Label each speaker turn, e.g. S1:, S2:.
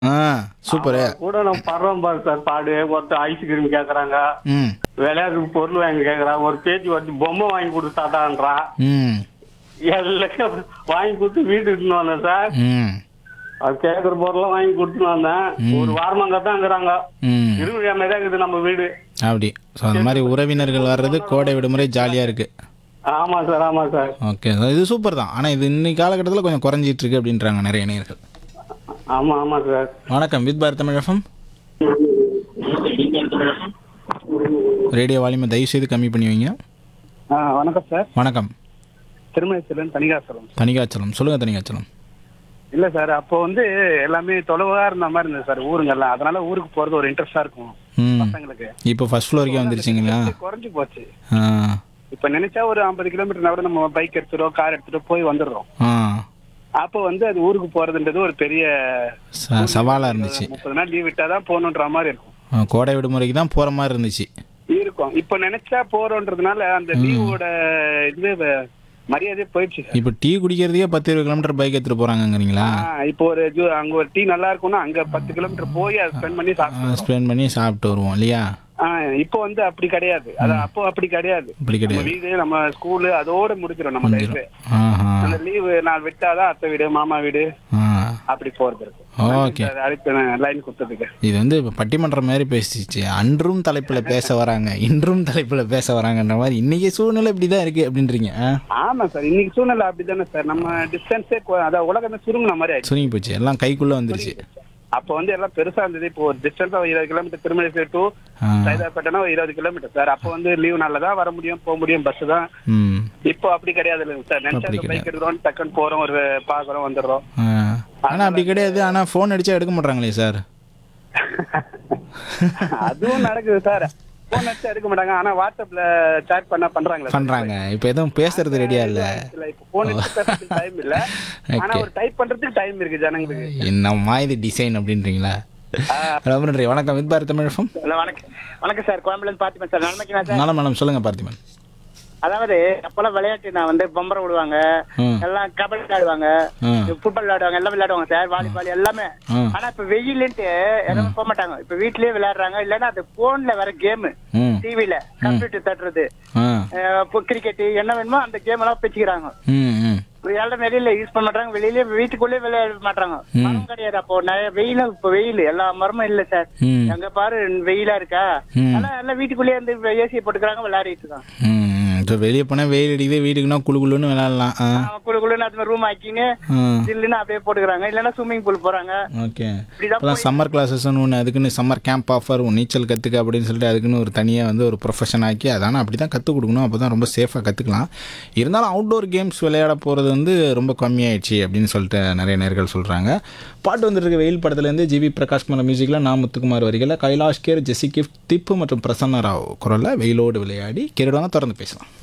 S1: ஆ super.
S2: கூட நம்ம படுறோம் பாரு சார் பாடு. ஒருத்தர் ஐஸ்கிரீம் கேக்குறாங்க,
S1: ம்
S2: விளையாடுறதுக்கு பொருள் வாங்கி கேக்குறான், ஒரு பேச்சு வந்து பொம்மை வாங்கி கொடுத்தாதான்றான்.
S1: ம்
S2: எல்லாம் வாங்கி கொடுத்து வீட்டுக்கு எடுத்துன்னு வந்தேன் சார்.
S1: ம்
S2: அது கேட்குற பொருள்லாம் வாங்கி கொடுத்துன்னு வந்தேன். ஒரு வாரமாங்க தான்ங்கிறாங்க.
S1: ம்
S2: திருவிழா மாதிரி தான் இருக்குது நம்ம வீடு.
S1: அப்படி. ஸோ அந்த மாதிரி உறவினர்கள் வர்றது கோடை விடுமுறை ஜாலியாக இருக்குது.
S2: ஆமா சார், ஆமா சார்.
S1: ஓகே, இது சூப்பர் தான். ஆனால் இது இன்னைக்கு காலகட்டத்தில் கொஞ்சம் குறைஞ்சிட்டு இருக்கு அப்படின்றாங்க நிறைய நேயர்கள்.
S2: ஆமா ஆமா சார்.
S1: வணக்கம், with Bharat Tamil FM. Radio வால்யூமை தயவு செய்து கம்மி பண்ணி வைங்க.
S3: வணக்கம் சார்.
S1: வணக்கம்.
S3: திருமணத்திலன் தனிகாசலம்.
S1: தனிகாச்சலம் சொல்லுங்கள். தனிகாச்சலம்.
S3: இல்ல சார், அப்போ வந்து எல்லாமே தொலைவா இருந்த மாதிரி இருந்தது சார் ஊருங்கெல்லாம். அதனால ஊருக்கு போறது ஒரு இன்ட்ரெஸ்டா இருக்கும்
S1: ம்
S3: பசங்களுக்கு.
S1: இப்போ ஃபர்ஸ்ட் ஃப்ளோருக்கே வந்துருச்சிங்களா?
S3: குறைஞ்சு போச்சு.
S1: ஆ
S3: இப்ப நினைச்சா ஒரு 50 கிலோமீட்டர் கூட நம்ம பைக் எடுத்துட்டோம், கார் எடுத்துட்டு போய் வந்துடுறோம்.
S1: ஆ
S3: அப்போ வந்து அது ஊருக்கு போறதுன்றது ஒரு பெரிய
S1: சவாலாக இருந்துச்சு.
S3: 30 நாள் லீவ் விட்டாதான் போகணுன்ற மாதிரி இருக்கும்.
S1: கோடை விடுமுறைக்கு தான் போகிற மாதிரி இருந்துச்சு.
S3: இருக்கும். இப்ப நினைச்சா போறோன்றதுனால அந்த லீவோட இது மரியாதையே போயிடுச்சு சார்.
S1: இப்போ டீ குடிக்கிறதுக்கே 10-20 கிலோமீட்டர் பைக் எடுத்துகிட்டு போகிறாங்கங்கிறீங்களா?
S3: இப்போ ஒரு அங்க ஒரு டீ நல்லா இருக்கும்னா அங்க 10 கிலோமீட்டர் போய் அதை ஸ்பெண்ட் பண்ணி சாப்பிட்டு
S1: ஸ்பெண்ட் பண்ணி சாப்பிட்டு வருவோம் இல்லையா?
S3: இப்போ வந்து அப்படி கிடையாது. அதான் அப்போ அப்படி கிடையாது.
S1: அப்படி
S3: நம்ம
S1: கிடையாது.
S3: வீடு, நம்ம ஸ்கூலு அதோட முடிச்சிடும் நம்ம லைஃப்.
S1: ஆஹா.
S3: அந்த லீவு நாள் விட்டாதான் அத்தை வீடு, மாமா வீடு
S1: ஆ
S3: அப்படி போறது இருக்கு.
S1: ஓகே.
S3: அடுத்த லைன் கொடுத்ததுக்கு
S1: இது வந்து இப்போ பட்டிமன்றம் மாதிரி பேசிச்சு. அன்றும் தலைப்பில் பேச வராங்க, இன்றும் தலைப்பில் பேச வராங்கன்ற மாதிரி இன்னைக்கு சூழ்நிலை இப்படி தான் இருக்கு அப்படின்றீங்க.
S3: ஆமா சார், இன்னைக்கு சூழ்நிலை அப்படிதானே சார். நம்ம டிஸ்டன்ஸே அதான் உலகமே சுருங்கின மாதிரி ஆயிடுச்சு.
S1: சுருங்கி போச்சு, எல்லாம் கைக்குள்ளே வந்துருச்சு.
S3: அப்போ வந்து எல்லாம் பெருசா இருந்தது. இப்போ ஒரு டிஸ்டன்ஸா 20 kilometre Thirumalai to சைதாப்பேட்டைனா 20 kilometre sir. அப்போ வந்து லீவ் நாள்ல தான் வர முடியும், போக முடியும், பஸ் தான்.
S1: ம்
S3: இப்போ அப்படி கிடையாது இல்லைங்க சார். நினைச்சா பைக் எடுக்கிறோம், டக்குன்னு போறோம், ஒரு பாக்குறோம், வந்துடுறோம்.
S1: ஆனால் அப்படி கிடையாது. ஆனால் ஃபோன் அடிச்சா எடுக்க மாட்டாங்களே சார்.
S3: அதுவும் நடக்குது சார். போன் அடிச்சா எடுக்க மாட்டாங்க. ஆனா வாட்ஸ்அப்ல சாட் பண்றாங்க.
S1: இப்போ எதுவும் பேசுறது ரெடியா இல்ல.
S3: இப்போ போன் எடுத்து பேசுறதுக்கு டைம் இல்ல. ஆனா ஒரு டைப் பண்றதுக்கு டைம் இருக்கு ஜனங்களுக்கு.
S1: என்னம்மா இது டிசைன் அப்படின்றீங்களா? ரொம்ப நன்றி. வணக்கம், வித் பாரத் தமிழ் எஃப்எம்.
S4: வணக்கம் சார். கோயம்புல பார்த்திபன் சார். நலமைக்குமா சார்?
S1: நலம் நலம். சொல்லுங்க பார்த்திபன்.
S4: அதாவது அப்பெல்லாம் விளையாட்டு நான் வந்து பம்பரம் விடுவாங்க, எல்லாம் கபடி விளையாடுவாங்க, ஃபுட்பால் விளையாடுவாங்க, எல்லாம் விளையாடுவாங்க சார், வாலிபால் எல்லாமே. ஆனா இப்ப வெயிலுன்ட்டு எல்லாமே போக மாட்டாங்க. இப்ப வீட்லயே விளையாடுறாங்க. இல்லன்னா அது போன்ல வர கேம், டிவில கம்ப்யூட்டர் தட்டுறது, கிரிக்கெட் என்ன வேணுமோ அந்த கேம் எல்லாம் வச்சுக்கிறாங்க. எல்லாரும் வெளியில யூஸ் பண்ண மாட்டாங்க. வெளியில வீட்டுக்குள்ளே விளையாட மாட்டாங்க. மரம் கிடையாது. அப்போ நிறைய வெயிலும், இப்ப வெயில் எல்லா மரமும் இல்ல சார். எங்க பாரு வெயிலா இருக்கா. ஆனா எல்லாம் வீட்டுக்குள்ளேயே வந்து ஏசியை போட்டுக்கிறாங்க, விளையாடிட்டு இருக்காங்க.
S1: இப்போ வெளியே போனால் வெயில் அடிக்குது, வீட்டுக்குன்னா குழுக்குள்ளுன்னு விளையாடலாம்.
S4: குழுக்குள்ளுன்னு அது மாதிரி ரூம் ஆக்கின்னு ஜில்லுன்னு அப்படியே போட்டுக்கிறாங்க. இல்லைன்னா ஸ்விம்மிங் பூல் போறாங்க.
S1: ஓகே. இப்போதான் சம்மர் கிளாஸஸ்ன்னு ஒன்று, அதுக்குன்னு சம்மர் கேம்ப் ஆஃபர், நீச்சல் கற்றுக்க அப்படின்னு சொல்லிட்டு அதுக்குன்னு ஒரு தனியாக வந்து ஒரு ப்ரொஃபஷன் ஆக்கி அதான அப்படி தான் கற்றுக் கொடுக்கணும். அப்போ தான் ரொம்ப சேஃபாக கற்றுக்கலாம். இருந்தாலும் அவுட்டோர் கேம்ஸ் விளையாட போகிறது வந்து ரொம்ப கம்மியாயிடுச்சு அப்படின்னு சொல்லிட்டு நிறைய நேர்கள் சொல்கிறாங்க. பாட்டு வந்துட்டு இருக்க வெயில் படத்துலேருந்து ஜிவி பிரகாஷ் மல மியூசிக்கில் நான் முத்துக்குமார் வரிகளில் கைலாஷ் கேர், ஜெசி கிஃப்ட், திப்பு மற்றும் பிரசன்னா ராவ் குரலில் வெயிலோடு விளையாடி கேடுவாங்க. தொடர்ந்து பேசலாம்.